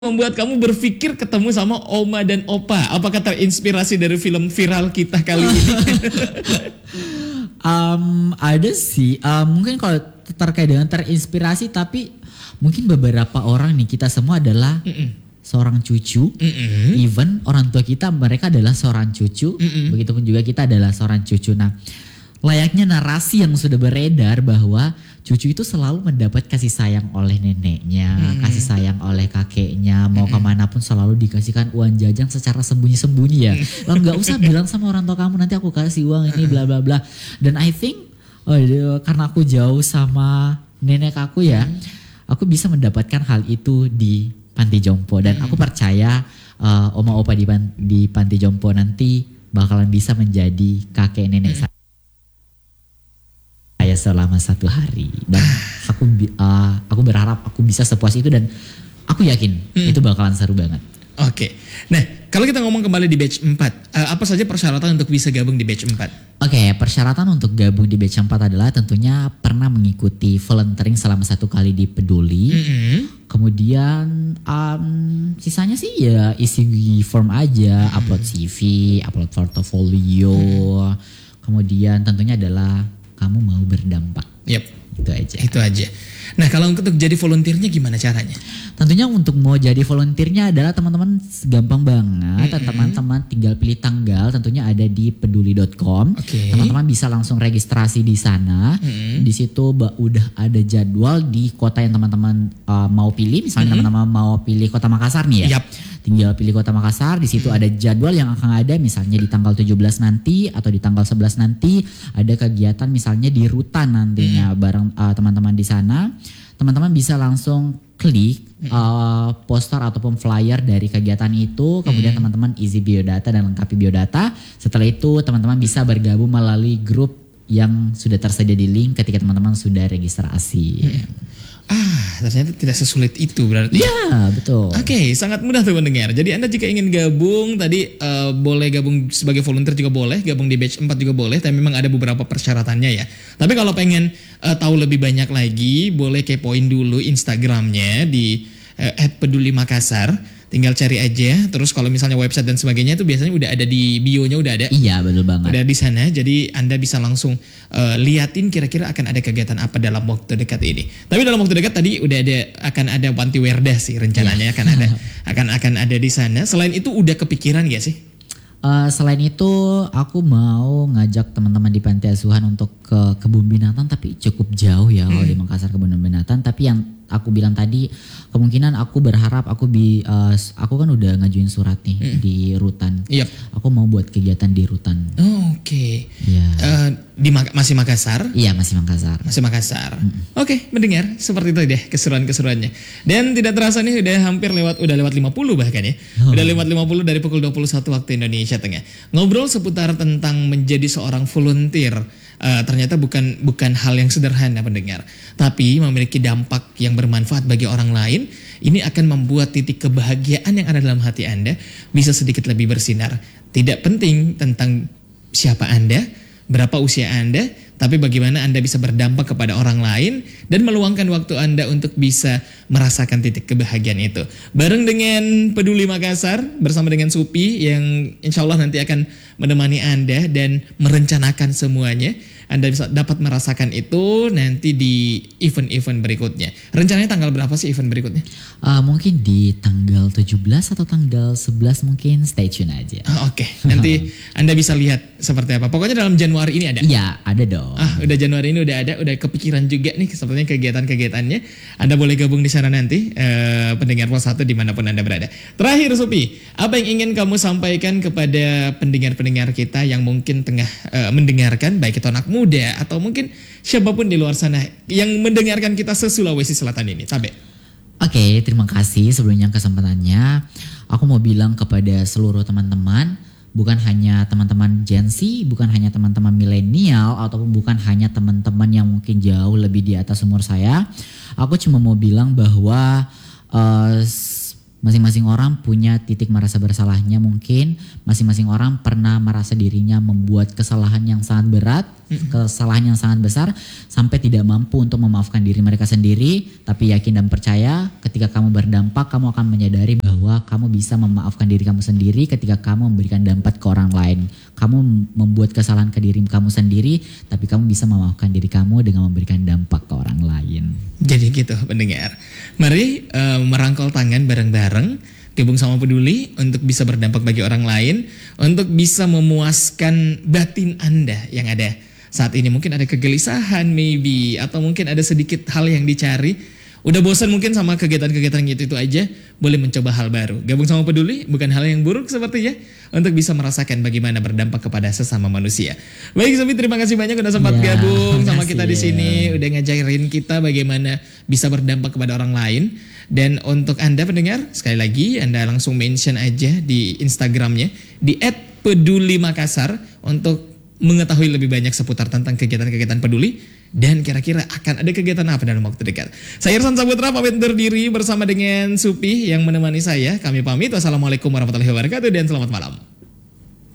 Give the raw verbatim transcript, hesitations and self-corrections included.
membuat kamu berpikir ketemu sama Oma dan Opa? Apakah terinspirasi dari film viral kita kali ini? um, ada sih, um, mungkin kalau terkait dengan terinspirasi, tapi mungkin beberapa orang nih, kita semua adalah Mm-mm. seorang cucu, Mm-mm. even orang tua kita mereka adalah seorang cucu, Mm-mm. begitupun juga kita adalah seorang cucu. Nah, layaknya narasi yang sudah beredar bahwa cucu itu selalu mendapat kasih sayang oleh neneknya, hmm. kasih sayang oleh kakeknya, mau hmm. kemanapun selalu dikasihkan uang jajan secara sembunyi-sembunyi ya. Lalu nggak usah bilang sama orang tua kamu nanti aku kasih uang ini bla bla bla. Dan I think oh, karena aku jauh sama nenek aku ya, hmm. aku bisa mendapatkan hal itu di panti jompo. Dan hmm. aku percaya uh, oma opa di, di panti jompo nanti bakalan bisa menjadi kakek nenek hmm. saya saya selama satu hari, dan aku uh, aku berharap aku bisa sepuas itu, dan aku yakin hmm. itu bakalan seru banget. Oke, okay. Nah kalau kita ngomong kembali di batch empat, uh, apa saja persyaratan untuk bisa gabung di batch empat? Oke, okay, persyaratan untuk gabung di batch empat adalah tentunya pernah mengikuti volunteering selama satu kali di Peduli. Mm-hmm. Kemudian um, sisanya sih ya isi form aja, mm-hmm. upload C V, upload portofolio. Mm-hmm. Kemudian tentunya adalah kamu mau berdampak. Yep. Itu aja. Itu aja. Nah kalau untuk jadi volunteernya gimana caranya? Tentunya untuk mau jadi volunteernya adalah teman-teman gampang banget. Mm-hmm. Teman-teman tinggal pilih tanggal, tentunya ada di peduli dot com. Okay. Teman-teman bisa langsung registrasi di sana. Mm-hmm. Di situ udah ada jadwal di kota yang teman-teman uh, mau pilih. Misalnya mm-hmm. teman-teman mau pilih kota Makassar nih ya. Yep. Tinggal pilih kota Makassar, di situ ada jadwal yang akan ada, misalnya di tanggal tujuh belas nanti atau di tanggal sebelas nanti ada kegiatan misalnya di Rutan nantinya hmm. bareng uh, teman-teman di sana. Teman-teman bisa langsung klik uh, poster ataupun flyer dari kegiatan itu, kemudian hmm. teman-teman isi biodata dan lengkapi biodata. Setelah itu teman-teman bisa bergabung melalui grup yang sudah tersedia di link ketika teman-teman sudah registrasi. Hmm. Ah, ternyata tidak sesulit itu berarti. Ya, betul. Oke, okay, sangat mudah tuh mendengar. Jadi Anda jika ingin gabung tadi uh, boleh gabung sebagai volunteer juga boleh, gabung di batch empat juga boleh, tapi memang ada beberapa persyaratannya ya. Tapi kalau pengen uh, tahu lebih banyak lagi, boleh kepoin dulu Instagramnya di uh, et peduli makassar. Tinggal cari aja. Terus kalau misalnya website dan sebagainya itu biasanya udah ada di bio-nya, udah ada. Iya, betul banget. Udah di sana. Jadi Anda bisa langsung uh, liatin kira-kira akan ada kegiatan apa dalam waktu dekat ini. Tapi dalam waktu dekat tadi udah ada akan ada Wanti Werdah sih rencananya, ya. akan ada akan akan ada di sana. Selain itu udah kepikiran gak sih? Uh, selain itu aku mau ngajak teman-teman di panti asuhan untuk ke kebun binatang, tapi cukup jauh ya kalau hmm. di Makassar kebun binatang. Tapi yang aku bilang tadi, kemungkinan aku berharap aku bi uh, aku kan udah ngajuin surat nih hmm. di Rutan. Yep. Aku mau buat kegiatan di Rutan. Oh, Oke. Okay. Ya. Uh, di Mak- masih Makassar? Iya, masih Makassar. Masih Makassar. Hmm. Oke, okay, mendengar seperti itu deh keseruan-keseruannya. Dan tidak terasa nih udah hampir lewat udah lewat lima puluh bahkan ya. Oh. Udah lewat lima puluh dari pukul dua puluh satu waktu Indonesia Tengah. Ngobrol seputar tentang menjadi seorang volunteer. Uh, ternyata bukan bukan hal yang sederhana pendengar, tapi memiliki dampak yang bermanfaat bagi orang lain. Ini akan membuat titik kebahagiaan yang ada dalam hati Anda bisa sedikit lebih bersinar. Tidak penting tentang siapa Anda, berapa usia Anda, tapi bagaimana Anda bisa berdampak kepada orang lain dan meluangkan waktu Anda untuk bisa merasakan titik kebahagiaan itu. Bareng dengan Peduli Makassar bersama dengan Supi yang insya Allah nanti akan menemani Anda dan merencanakan semuanya. Anda bisa dapat merasakan itu nanti di event-event berikutnya. Rencananya tanggal berapa sih event berikutnya? Uh, mungkin di tanggal tujuh belas atau tanggal sebelas mungkin, stay tune aja. Oh, Oke, okay. Nanti Anda bisa lihat seperti apa. Pokoknya dalam Januari ini ada? Iya, ada dong. Ah, udah Januari ini udah ada, udah kepikiran juga nih sepertinya kegiatan-kegiatannya. Anda boleh gabung di sana nanti, eh, pendengar Pos satu dimanapun Anda berada. Terakhir Supi, apa yang ingin kamu sampaikan kepada pendengar-pendengar kita yang mungkin tengah eh, mendengarkan, baik itu anak muda atau mungkin siapapun di luar sana yang mendengarkan kita se-Sulawesi Selatan ini, Tabe? Oke, okay, terima kasih sebelumnya kesempatannya. Aku mau bilang kepada seluruh teman-teman, bukan hanya teman-teman Gen Z, bukan hanya teman-teman milenial, ataupun bukan hanya teman-teman yang mungkin jauh lebih di atas umur saya. Aku cuma mau bilang bahwa uh, Masing-masing orang punya titik merasa bersalahnya mungkin. Masing-masing orang pernah merasa dirinya membuat kesalahan yang sangat berat, mm-hmm. kesalahan yang sangat besar sampai tidak mampu untuk memaafkan diri mereka sendiri. Tapi yakin dan percaya ketika kamu berdampak, kamu akan menyadari bahwa kamu bisa memaafkan diri kamu sendiri ketika kamu memberikan dampak ke orang lain. Kamu membuat kesalahan ke diri kamu sendiri, tapi kamu bisa memaafkan diri kamu dengan memberikan dampak ke orang lain. Jadi gitu pendengar. Mari uh, merangkul tangan bareng-bareng, gabung sama Peduli untuk bisa berdampak bagi orang lain, untuk bisa memuaskan batin Anda yang ada saat ini. Mungkin ada kegelisahan maybe, atau mungkin ada sedikit hal yang dicari. Udah bosan mungkin sama kegiatan-kegiatan gitu-itu aja, boleh mencoba hal baru. Gabung sama Peduli bukan hal yang buruk sepertinya, untuk bisa merasakan bagaimana berdampak kepada sesama manusia. Baik Sobi, terima kasih banyak udah sempat ya, gabung sama kita di sini, ya. Udah ngajarin kita bagaimana bisa berdampak kepada orang lain. Dan untuk Anda pendengar, sekali lagi Anda langsung mention aja di Instagramnya di et peduli makassar untuk mengetahui lebih banyak seputar tentang kegiatan-kegiatan Peduli. Dan kira-kira akan ada kegiatan apa dalam waktu dekat. Saya Irsan Saputra pamit undur diri bersama dengan Supi yang menemani saya. Kami pamit. Wassalamualaikum warahmatullahi wabarakatuh dan selamat malam.